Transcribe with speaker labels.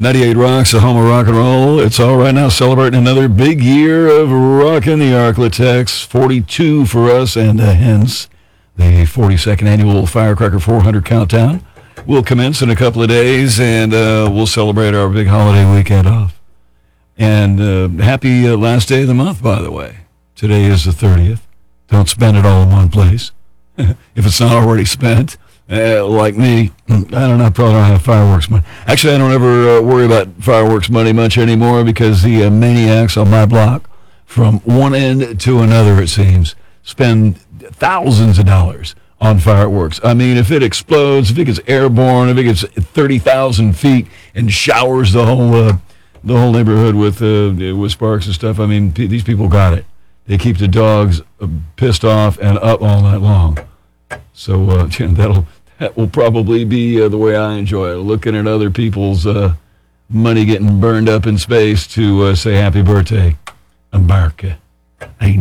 Speaker 1: 98 Rocks, the home of rock and roll. It's all right now, celebrating another big year of rocking the Arklatex. 42 for us, and hence the 42nd annual Firecracker 400 countdown will commence in a couple of days, and we'll celebrate our big holiday weekend off. And happy last day of the month, by the way. Today is the 30th. Don't spend it all in one place. If it's not already spent. Like me, I don't know, probably don't have fireworks money. Actually, I don't ever worry about fireworks money much anymore because the maniacs on my block, from one end to another, it seems, spend thousands of dollars on fireworks. I mean, if it explodes, if it gets airborne, if it gets 30,000 feet and showers the whole neighborhood with sparks and stuff, I mean, these people got it. They keep the dogs pissed off and up all night long. So that will probably be the way I enjoy it, looking at other people's money getting burned up in space to say happy birthday, America.